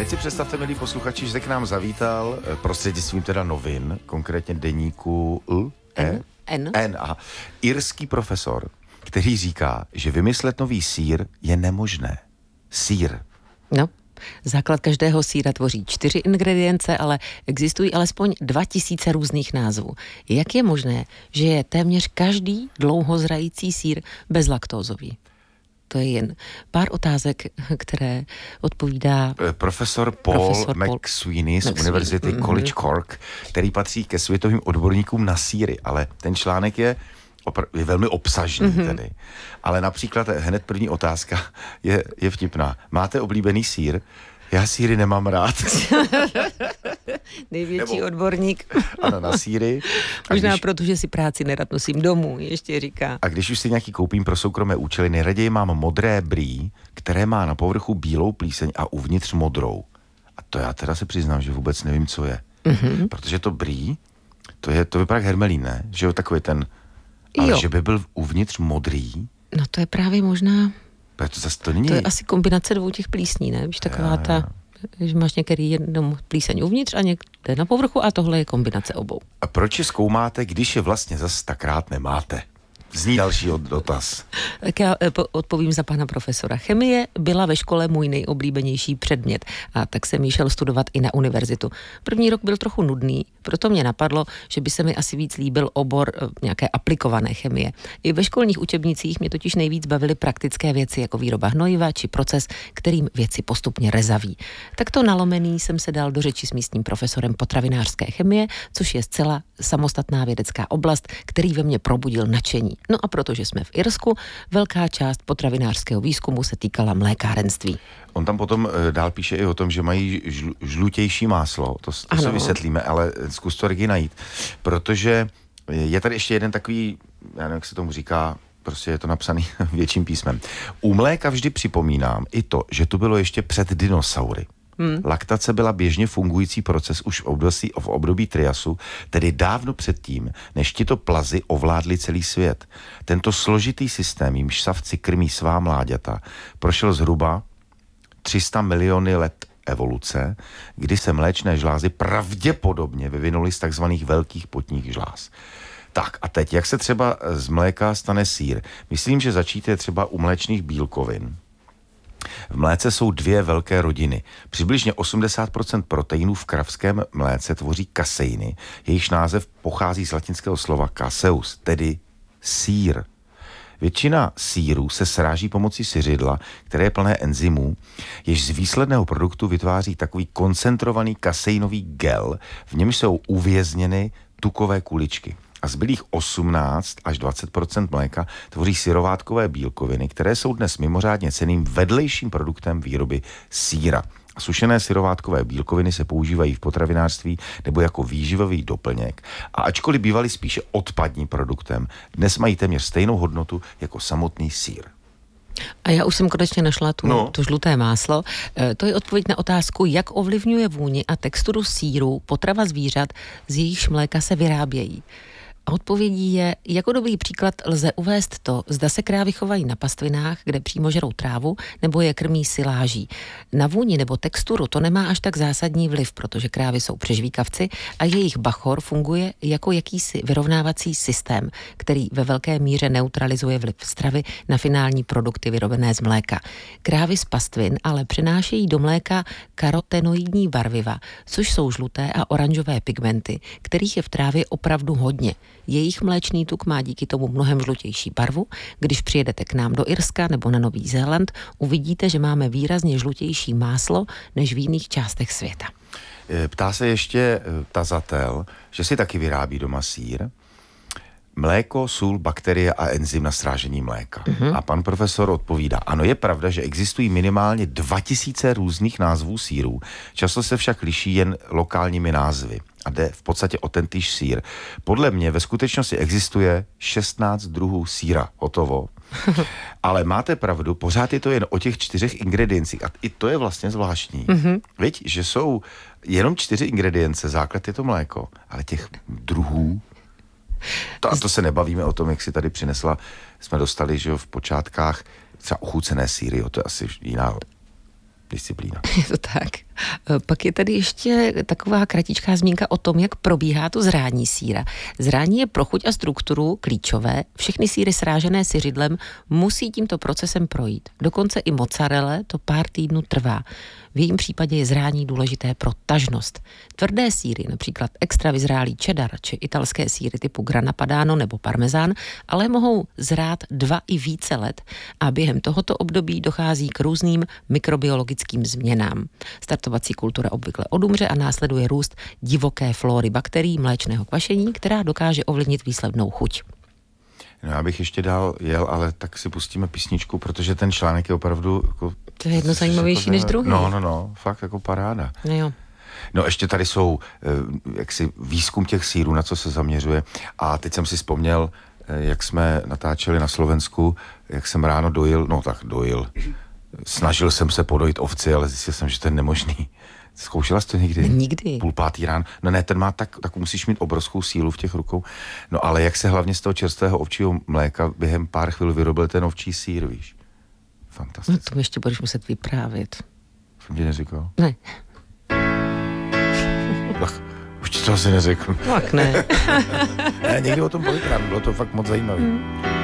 teď si představte, milí posluchači, že se k nám zavítal prostřednictvím teda novin, konkrétně deníku N. Irský profesor, který říká, že vymyslet nový sýr je nemožné. Sýr. No, základ každého sýra tvoří 4 ingredience, ale existují alespoň 2000 různých názvů. Jak je možné, že je téměř každý dlouhozrající sýr bezlaktózový? To je jen pár otázek, které odpovídá profesor Paul McSweeney z Univerzity College Cork, který patří ke světovým odborníkům na sýry, ale ten článek je velmi obsažný tedy. Ale například hned první otázka je vtipná. Máte oblíbený sýr? Já sýry nemám rád. Největší odborník. Ano, na sýry. Možná protože si práci nerad nosím domů, ještě říká. A když už si nějaký koupím pro soukromé účely, nejraději mám modré brý, které má na povrchu bílou plíseň a uvnitř modrou. A to já teda se přiznám, že vůbec nevím, co je. Protože to brý, to vypadá jak hermelín, ne? Že jo, takový ten... Ale jo. Že by byl uvnitř modrý? No to je právě možná... To zase to není... To je asi kombinace 2 těch plísní, ne? Víš, taková ta... Že máš některý jednou plíseň uvnitř a někde na povrchu a tohle je kombinace obou. A proč je zkoumáte, když je vlastně zase tak rád nemáte? Zní další dotaz. Tak já odpovím za pana profesora. Chemie byla ve škole můj nejoblíbenější předmět a tak jsem ji šel studovat i na univerzitu. První rok byl trochu nudný, proto mě napadlo, že by se mi asi víc líbil obor nějaké aplikované chemie. I ve školních učebnicích mě totiž nejvíc bavily praktické věci, jako výroba hnojiva či proces, kterým věci postupně rezaví. Takto nalomený jsem se dal do řeči s místním profesorem potravinářské chemie, což je zcela samostatná vědecká oblast, který ve mně probudil nadšení. No a protože jsme v Irsku, velká část potravinářského výzkumu se týkala mlékárenství. On tam potom dál píše i o tom, že mají žlutější máslo, to si vysvětlíme, ale zkus to Regi najít, protože je tady ještě jeden takový, já nevím, jak se tomu říká, prostě je to napsaný větším písmem. U mléka vždy připomínám i to, že tu bylo ještě před dinosaury. Laktace byla běžně fungující proces už v období triasu, tedy dávno předtím, než tito plazy ovládli celý svět. Tento složitý systém, jímž savci krmí svá mláďata, prošel zhruba 300 miliony let evoluce, kdy se mléčné žlázy pravděpodobně vyvinuly z takzvaných velkých potních žláz. Tak a teď, jak se třeba z mléka stane sýr? Myslím, že začít je třeba u mléčných bílkovin. V mléce jsou 2 velké rodiny. Přibližně 80% proteinů v kravském mléce tvoří kaseiny. Jejichž název pochází z latinského slova caseus, tedy sýr. Většina sýrů se sráží pomocí syřidla, které je plné enzymů, jež z výsledného produktu vytváří takový koncentrovaný kaseinový gel, v němž jsou uvězněny tukové kuličky. A zbylých 18 až 20% mléka tvoří syrovátkové bílkoviny, které jsou dnes mimořádně cenným vedlejším produktem výroby sýra. Sušené syrovátkové bílkoviny se používají v potravinářství nebo jako výživový doplněk a ačkoliv bývaly spíše odpadním produktem, dnes mají téměř stejnou hodnotu jako samotný sýr. A já už jsem konečně našla to žluté máslo. To je odpověď na otázku, jak ovlivňuje vůni a texturu sýru potrava zvířat, z jejichž mléka se vyrábějí. A odpovědí je, jako dobrý příklad lze uvést to, zda se krávy chovají na pastvinách, kde přímo žerou trávu, nebo je krmí siláží. Na vůni nebo texturu to nemá až tak zásadní vliv, protože krávy jsou přežvíkavci a jejich bachor funguje jako jakýsi vyrovnávací systém, který ve velké míře neutralizuje vliv stravy na finální produkty vyrobené z mléka. Krávy z pastvin ale přenášejí do mléka karotenoidní barviva, což jsou žluté a oranžové pigmenty, kterých je v trávě opravdu hodně. Jejich mléčný tuk má díky tomu mnohem žlutější barvu. Když přijedete k nám do Irska nebo na Nový Zéland, uvidíte, že máme výrazně žlutější máslo než v jiných částech světa. Ptá se ještě tazatel, že si taky vyrábí doma sýr. Mléko, sůl, bakterie a enzym na srážení mléka. A pan profesor odpovídá, ano, je pravda, že existují minimálně 2000 různých názvů sýrů, často se však liší jen lokálními názvy a jde v podstatě o tentýž sýr. Podle mě ve skutečnosti existuje 16 druhů sýra, hotovo. Ale máte pravdu, pořád je to jen o těch 4 ingrediencích a i to je vlastně zvláštní. Víš, že jsou jenom 4 ingredience, základ je to mléko, ale těch druhů to se nebavíme o tom, jak si tady přinesla, jsme dostali, že jo, v počátkách třeba ochucené sýry, to je asi jiná disciplína. Je to tak. Pak je tady ještě taková kratičká zmínka o tom, jak probíhá to zrání sýra. Zrání je pro chuť a strukturu klíčové. Všechny sýry srážené syřidlem musí tímto procesem projít. Dokonce i mozzarella to pár týdnů trvá. V jejím případě je zrání důležité pro tažnost. Tvrdé sýry, například extra vyzrálý cheddar či italské sýry typu Grana Padano nebo parmezán, ale mohou zrát 2 i více let a během tohoto období dochází k různým mikrobiologickým změnám. Startovací kultura obvykle odumře a následuje růst divoké flóry bakterií mléčného kvašení, která dokáže ovlivnit výslednou chuť. No, já bych ještě dál jel, ale tak si pustíme písničku, protože ten článek je opravdu... Jako, to je jedno zajímavější než druhý. No, fakt jako paráda. No jo. No ještě tady jsou jaksi výzkum těch sýrů, na co se zaměřuje. A teď jsem si vzpomněl, jak jsme natáčeli na Slovensku, jak jsem ráno dojil. Snažil jsem se podojit ovci, ale zjistil jsem, že to je nemožný. Zkoušela jsi to někdy? Nikdy. 4:30 ráno. No ne, ten má tak musíš mít obrovskou sílu v těch rukou. No ale jak se hlavně z toho čerstvého ovčího mléka během pár chvil vyrobil ten ovčí sýr, víš? Fantastické. No to mi ještě budeš muset vyprávět. Jsem ti neříkal? Ne. Ach, už ti to asi neřeknu. Tak ne. Ne, někdy o tom povídám, bylo to fakt moc zajímavé.